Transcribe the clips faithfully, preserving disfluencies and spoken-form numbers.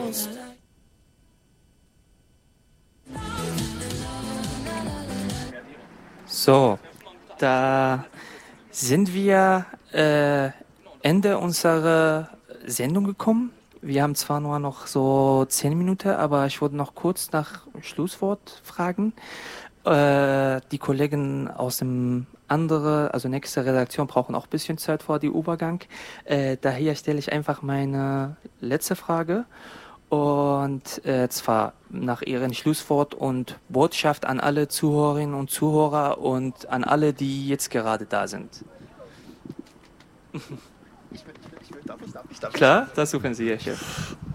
So, da sind wir äh, Ende unserer Sendung gekommen. Wir haben zwar nur noch so zehn Minuten, aber ich wollte noch kurz nach Schlusswort fragen. Äh, die Kollegen aus dem andere, also nächste Redaktion brauchen auch ein bisschen Zeit vor dem Übergang. Äh, daher stelle ich einfach meine letzte Frage. Und äh, zwar nach Ihrem Schlusswort und Botschaft an alle Zuhörerinnen und Zuhörer und an alle, die jetzt gerade da sind. Ich will, ich will, ich will, darf ich, darf ich, darf ich? Klar, das suchen Sie, Herr Chef.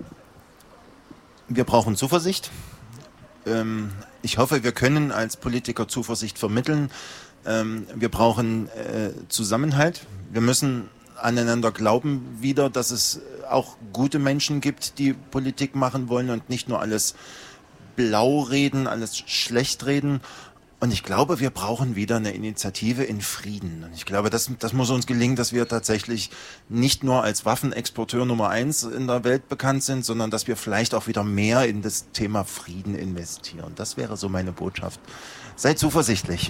Wir brauchen Zuversicht. Ähm, ich hoffe, wir können als Politiker Zuversicht vermitteln. Ähm, wir brauchen äh, Zusammenhalt. Wir müssen aneinander glauben wieder, dass es auch gute Menschen gibt, die Politik machen wollen und nicht nur alles blau reden, alles schlecht reden. Und ich glaube, wir brauchen wieder eine Initiative in Frieden. Und ich glaube, das, das muss uns gelingen, dass wir tatsächlich nicht nur als Waffenexporteur Nummer eins in der Welt bekannt sind, sondern dass wir vielleicht auch wieder mehr in das Thema Frieden investieren. Das wäre so meine Botschaft. Seid zuversichtlich.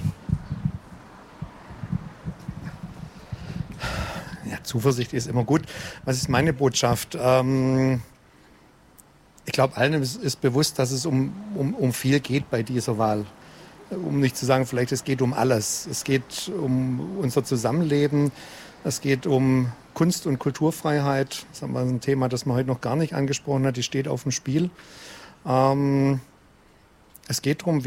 Ja, Zuversicht ist immer gut. Was ist meine Botschaft? Ähm, ich glaube, allen ist, ist bewusst, dass es um, um, um viel geht bei dieser Wahl. Um nicht zu sagen, vielleicht es geht um alles. Es geht um unser Zusammenleben. Es geht um Kunst- und Kulturfreiheit. Das ist ein Thema, das man heute noch gar nicht angesprochen hat. Die steht auf dem Spiel. Ähm, es geht darum,